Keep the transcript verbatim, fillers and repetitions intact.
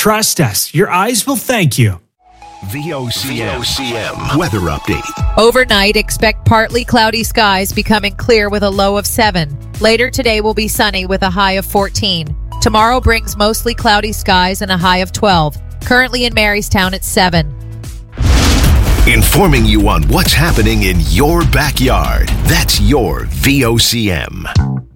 Trust us. Your eyes will thank you. V O C M weather update. Overnight, expect partly cloudy skies becoming clear with a low of seven. Later today will be sunny with a high of fourteen. Tomorrow brings mostly cloudy skies and a high of twelve. Currently in Marystown, it's seven. Informing you on what's happening in your backyard. That's your V O C M.